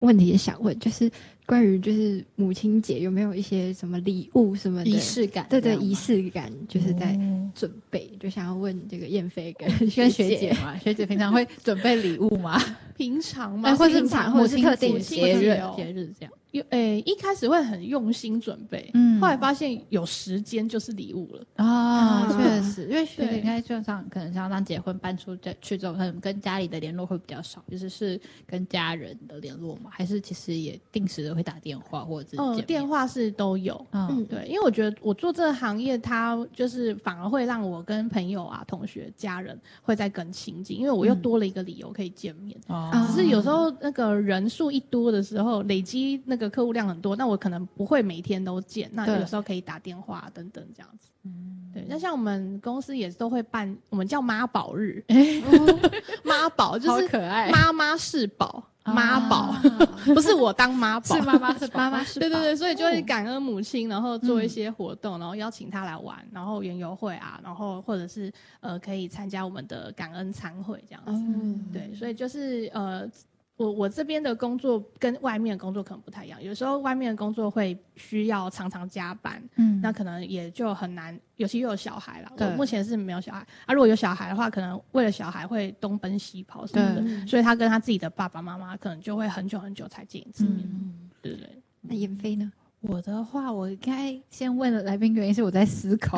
问题想问，就是关于就是母亲节有没有一些什么礼物什么的仪式感？ 对对，仪式感就是在准备，就想要问这个燕飞跟学姐嘛，学姐平常会准备礼物吗？ 平常吗？ 或是平常或者是特定节日这样。 一开始会很用心准备，后来发现有时间就是礼物了啊，确实，因为学姐应该就像可能像当结婚搬出去之后，可能跟家里的联络会比较少，就是跟家人的联络嘛，还是其实也定时的会打电话或者是见面电话是都有，对，因为我觉得我做这个行业，它就是反而会让我跟朋友啊、同学、家人会再更亲近，因为我又多了一个理由可以见面。只是有时候那个人数一多的时候，累积那个客户量很多，那我可能不会每天都见，那有时候可以打电话等等这样子。对，那像我们公司也都会办，我们叫妈宝日，妈宝就是可爱， 妈妈是宝。妈宝不是我当妈宝， 是妈妈是妈妈是宝， 对，所以就会感恩母亲，然后做一些活动，然后邀请她来玩，然后园游会啊，然后或者是可以参加我们的感恩餐会这样子。对，所以就是我这边的工作跟外面的工作可能不太一样，有时候外面的工作会需要常常加班，那可能也就很难，尤其又有小孩啦。我目前是没有小孩啊，如果有小孩的话，可能为了小孩会东奔西跑什么的，所以他跟他自己的爸爸妈妈可能就会很久很久才见一次面，对不对？ 那燕飞呢？ 我的话，我应该先问了来宾，原因是我在思考。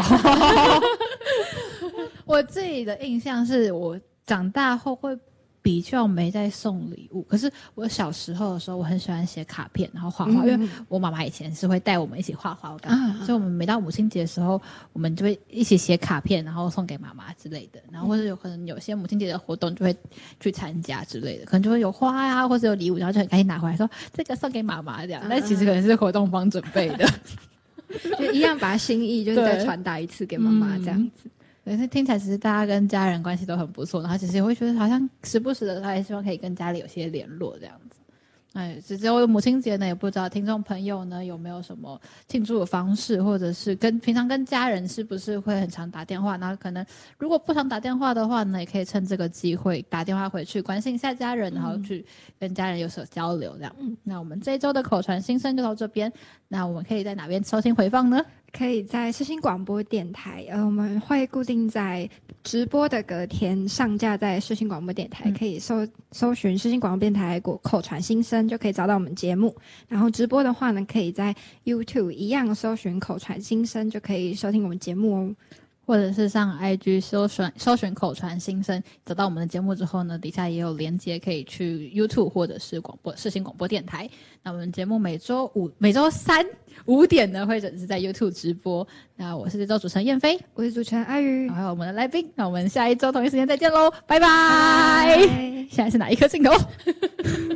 我自己的印象是我长大后会比较没在送礼物，可是我小时候的时候，我很喜欢写卡片，然后画画，因为我妈妈以前是会带我们一起画画的，所以我们每到母亲节的时候，我们就会一起写卡片，然后送给妈妈之类的，然后或者有可能有些母亲节的活动就会去参加之类的，可能就会有花呀，或者有礼物，然后就很开心拿回来说这个送给妈妈这样，但其实可能是活动方准备的， 就一样把心意就是再传达一次给妈妈这样子。 可是听起来其实大家跟家人关系都很不错，然后其实也会觉得好像时不时的他也希望可以跟家里有些联络这样子。只有母亲节呢，也不知道听众朋友呢有没有什么庆祝的方式，或者是平常跟家人是不是会很常打电话，然后可能如果不常打电话的话呢，也可以趁这个机会打电话回去关心一下家人，然后去跟家人有所交流这样。那我们这一周的口传心声就到这边，那我们可以在哪边收听回放呢？ 可以在世新广播电台，我们会固定在直播的隔天上架在世新广播电台，可以搜寻世新广播电台口传心声就可以找到我们节目。然后直播的话呢，可以在 YouTube 一样搜寻口传心声就可以收听我们节目哦。 或者是上 IG 搜寻口传心声，找到我们的节目之后呢，底下也有连结可以去 YouTube 或者是世新广播电台。那我们节目每周三5点呢会准时在 YouTube 直播。那我是这周主持人燕飞， 我是主持人阿宇， 还有我们的来宾。那我们下一周同一时间再见喽，拜拜。现在是哪一颗镜头？